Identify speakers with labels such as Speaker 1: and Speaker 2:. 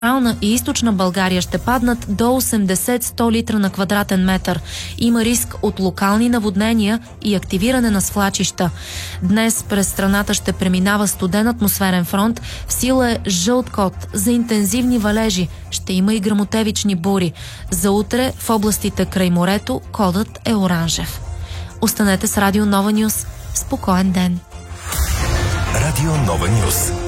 Speaker 1: Централна и източна България ще паднат до 80-100 литра на квадратен метър. Има риск от локални наводнения и активиране на свлачища. Днес през страната ще преминава студен атмосферен фронт. В сила е жълт код за интензивни валежи. Ще има и гръмотевични бури. За утре в областите край морето кодът е оранжев. Останете с Радио Нова Нюс. Спокоен ден!
Speaker 2: Радио Нова Нюс.